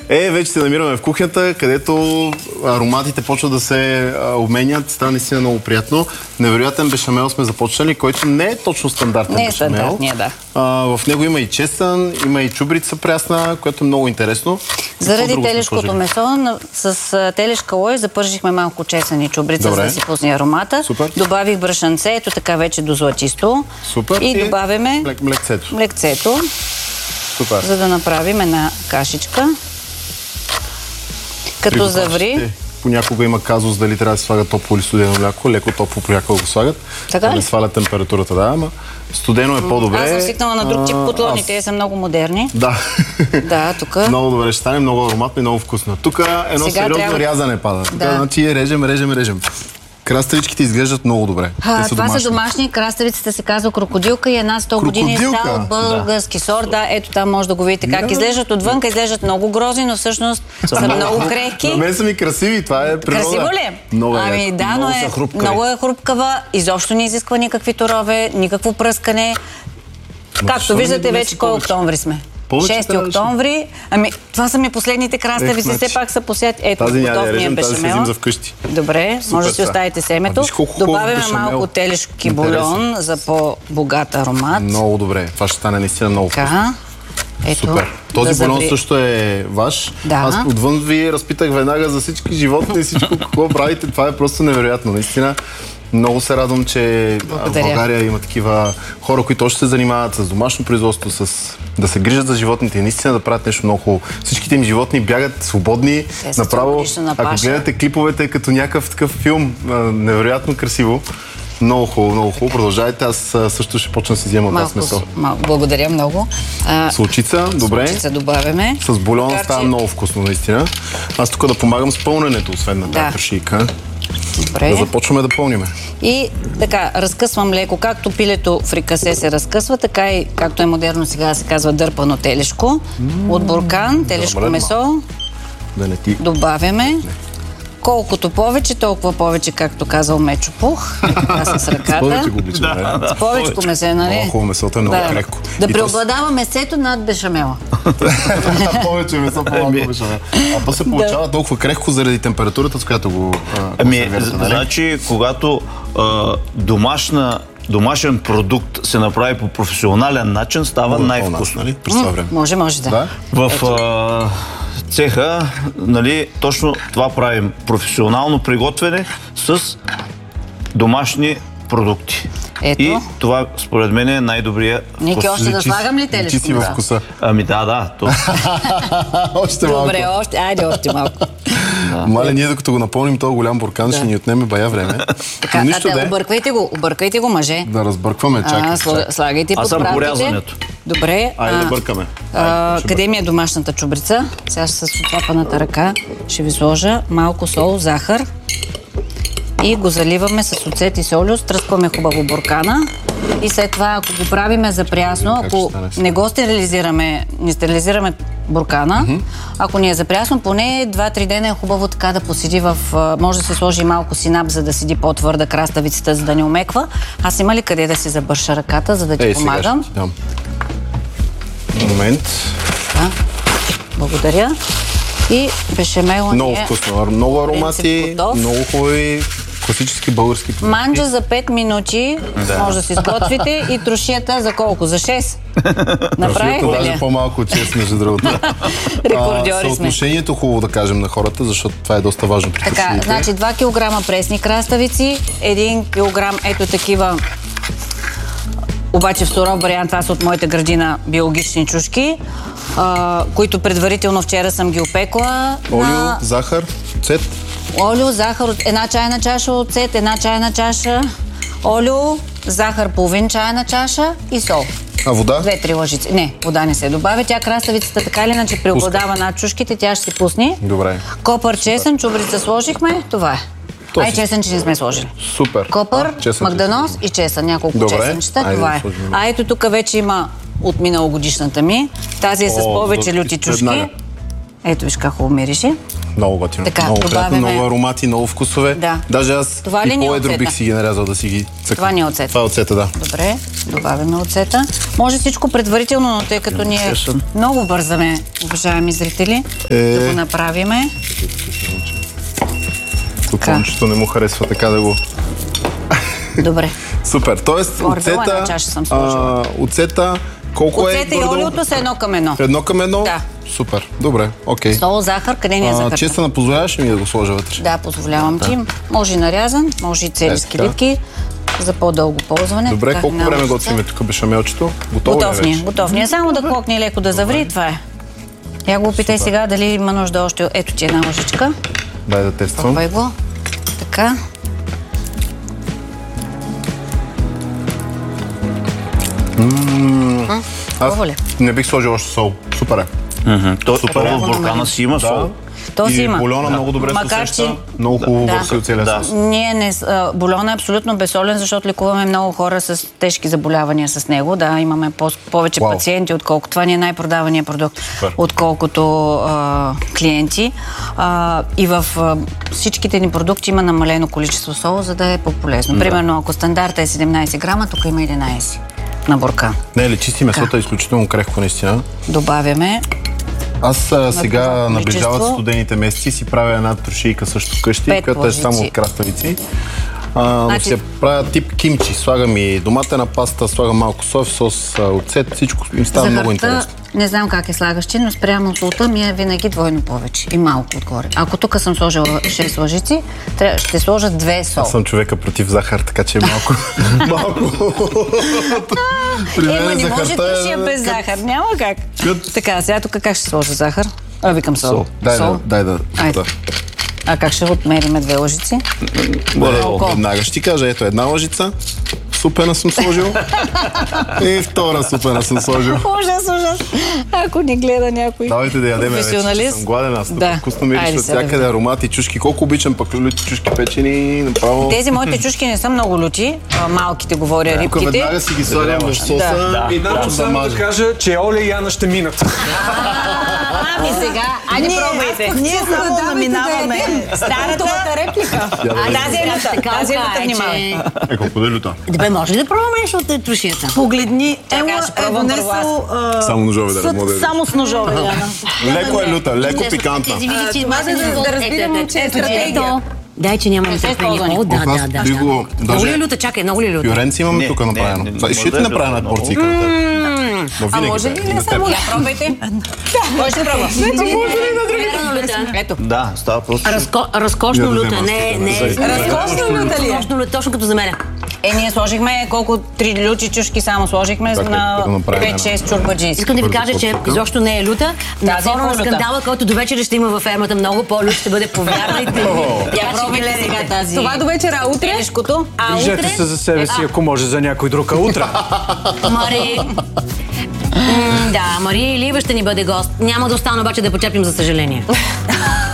Вече се намираме в кухнята, където ароматите почват да се обменят. Става наистина много приятно. Невероятен бешамел сме започнали, който не е точно стандартен бешамел. Не е стандартния, да. В него има и чесън, има и чубрица прясна, което е много интересно. Заради телешкото месо, с телешка лой запържихме малко чесън и чубрица, за да си пусне аромата. Супер. Добавих брашанце, ето така вече до златисто. Супер. И добавяме млекцето. Супер. За да направим една кашичка. Като заври. Понякога има казус дали трябва да се слага топло или студено мляко. Леко топло понякога го слагат. Така да не сваля температурата, да, ама студено е по-добре. Аз съм свикнала на друг тип котлони, те са много модерни. Да. Да, тук. Много добре ще стане, много ароматно и много вкусно. Тук едно сериозно рязане пада. Да. Значи режем. Краставичките изглеждат много добре. Това са домашни. Краставицата се казва крокодилка и една 100 години стар български сорт. Да, ето там може да го видите как изглеждат отвън. Изглеждат много грозни, но всъщност са много крехки. На мен са ми красиви, това е природа. Красиво ли? Много Ами да, но много е хрупкава. Изобщо не изисква никакви торове, никакво пръскане. Както виждате, вече кой октомври сме? 6 октомври. Ами, това са ми последните краставици, все пак са посет. Ето, готовния бешамел. За вкъщи. Добре, може да си оставите семето. Добавяме малко телешки бульон за по-богат аромат. Много добре. Това ще стане наистина много вкусно. Супер. Този бульон също е ваш. Аз отвън ви разпитах веднага за всички животни и всичко какво правите. Това е просто невероятно. Наистина. Много се радвам, че в България има такива хора, които още се занимават с домашно производство, да се грижат за животните и наистина да правят нещо много хубаво. Всичките им животни бягат свободни, направо. Ако гледате клиповете като някакъв такъв филм, невероятно красиво. Много хубаво. Продължавайте. Аз също ще почна да си взема от месо. Благодаря много. Случица, добре. Случица добавяме. С бульона става много вкусно, наистина. Аз тук да помагам с пълненето, освен на тази кашийка. Добре. Да започваме да пълниме. И така, разкъсвам леко, както пилето фрикасе се разкъсва, така и както е модерно сега се казва дърпано телешко. От буркан, телешко месо. Добавяме. Колкото повече, толкова повече, както казал Мечо Пух. Така с ръката. С повече го обичаме. С повечето месе, нали? Много хубаво месото е много крехко. Да преобладава месето над бешамела. Повече месо, по-малко бешамел. А то се получава толкова крехко заради температурата, с която го консервирате, нали? Значи, когато домашен продукт се направи по професионален начин, става най-вкусно. Може, да. В цеха, нали, точно това правим. Професионално приготвяне с домашни продукти. Ето. И това, според мен, е най-добрия вкус. Ники, още да слагам ли телешко? Ти си във вкуса. Ами да. Още малко. Добре, айде още малко. Мале, ние докато го напълним този голям буркан, ще ни отнеме бая време. Така, обърквайте го, мъже. Да разбъркваме, чакай. Слагайте подправките. Аз съм порязането. Добре. Айде да бъркаме. Къде ми е домашната чубрица? Сега с оцапаната ръка ще ви сложа малко сол, захар. И го заливаме с оцет и солю, стръскваме хубаво буркана и след това, ако го правиме за прясно, ако не го стерилизираме буркана, ако ни е за прясно, поне 2-3 дена е хубаво така да поседи може да се сложи малко синап, за да седи по-твърда краставицата, за да не омеква. Аз има ли къде да си забърша ръката, за да ти помагам? Момент. Благодаря. И бешамела много вкусно, много аромати, много хубави класически български продукти. Манджа за 5 минути може да си сготвите и трошията за колко? За 6? Направихме ли? Даже по-малко от 6, между другото. Рекордьори сме. Съотношението хубаво да кажем на хората, защото това е доста важно при така, значи 2 кг пресни краставици, 1 кг ето такива, обаче в суров вариант, това са от моята градина биологични чушки, които предварително вчера съм ги опекла. Олио, захар, оцет. Олио, захар, една чайна чаша оцет, една чайна чаша олио, захар половин чайна чаша и сол. А вода? 2-3 лъжици. Не, вода не се добавя. Тя краставицата така или иначе преобладава над чушките, тя ще си пусне. Добре. Копър, чесън, чубрица сложихме, това е. Чесън, че не сме сложили. Супер. Копър, магданоз и чесън. Няколко чесънчета. Това е. А ето тук вече има от миналогодишната ми. Тази е с повече люти чушки. Ето виж как хубаво мирише. Много готино. Така, много приятно, добавяме... много аромати, много вкусове. Да. Даже аз Това ли и ни е по-едро оцета? бих си ги нарязал да си ги цъкам. Това ни е оцета. Това е оцета, да. Добре, добавяме оцета. Може всичко предварително, но тъй като ние много бързаме, уважаеми зрители, да го направиме. Тук момчето не му харесва така да го... Добре. Супер. Тоест, оцета, колко е? Оцета и олиото са 1:1. 1:1? Да. Супер. Добре, окей. Сол, захар, къде ни е захар? Честна, позволяваш ли ми да го сложа вътре? Да, позволявам ти. Може и нарязан, може и цели скелетки за по-дълго ползване. Добре, колко време готвим тук бешамелчето? Готов ни е. Само да кокне леко да заври, това е. Я го опитай сега дали има нужда още. Ето ти една лъжичка. Дай да тествам. Пробвай го. Така. Аз не бих сложил още сол. Супер е. То в буркана си има сол. То си има. И бульона много добре се усеща. Много хубаво върси от целия със. Бульона е абсолютно безсолен, защото лекуваме много хора с тежки заболявания с него. Да, имаме повече пациенти, отколкото това ни е най-продавания продукт, отколкото клиенти. И в всичките ни продукти има намалено количество сол, за да е по-полезно. Примерно, ако стандарта е 17 грама, тук има 11 на буркан. Не, ли чисти месото е изключително крехко, наистина. Добавяме. Аз сега наближават студените месеци, си правя една трошийка също вкъщи, която е само от краставици. Но се правя тип кимчи. Слагам и доматена паста, слагам малко соев сос, оцет, всичко им става много интересно. Не знам как е слагаш ти, но спрямо солта ми е винаги двойно повече и малко отгоре. Ако тук съм сложила 6 лъжици, ще сложа 2 сол. Аз съм човека против захар, така че малко. Не може тушия без захар, няма как. Така, сега тук как ще сложа захар? Викам сол. Дай да. А как ще отмериме 2 лъжици? Веднага ще ти кажа, ето една лъжица. Супена съм сложил. И втора супена съм сложил. Ужас. Ако ни гледа някой давайте да ядеме вече. Съм гладен аз. Вкусно мириш от всякъде аромати, чушки. Колко обичам пък люти чушки печени. Направо... Тези моите чушки не са много люти. Малките говоря, рибките. Веднага си ги слагам в соса. И само да кажа, че Оля и Яна ще минат. Ами сега, айде пробвайте. Ние само заминаваме. Старата реплика. Тази е люта. Тази е люта, внимавай. Колко да е люта? Добре, може ли да пробваме нещо от тушията? Погледни, Ела е донесъл... Само ножове да не само с ножове, Яна. Леко е люта, леко пикантна. Да разбирам, че е стратегия. Дай, че нямаме търпение. Да. Много ли е люта? Чакай, много ли е люта? Фиоренци имаме тук направено. Ще ти направя една порцийка. А може ли не само? Я пробвайте. Кой ще пробва? Ето. Да, става просто. Разкошно люта, не. Разкошно люта ли е? Разкошно люта, точно като за мен. Ние сложихме колко 3 люти чушки само сложихме на 5-6 чурбаджи. Искам да ви кажа, че изобщо не е люта. На фона на скандала, който до вечера ще има във фермата, много по-лют ще бъде, повярвайте. Я пробвайте сега тази. Това до вечера, а утре? Грижете се за себе си, ако може за някой друг, а утре. Мари. Да, Мария Илиева ще ни бъде гост. Няма да остана обаче да почерпим, за съжаление.